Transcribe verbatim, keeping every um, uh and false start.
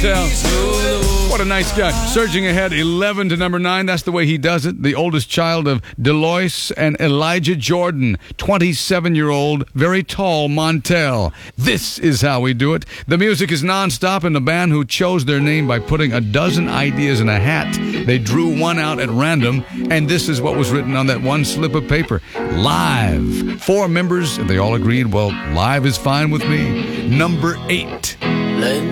Montel. What a nice guy. Surging ahead eleven to number nine. That's the way he does it. The oldest child of Delois and Elijah Jordan. twenty-seven-year-old, very tall Montel. This is how we do it. The music is nonstop, and the band who chose their name by putting a dozen ideas in a hat. They drew one out at random, and this is what was written on that one slip of paper. Live. Four members, and they all agreed, well, live is fine with me. Number eight.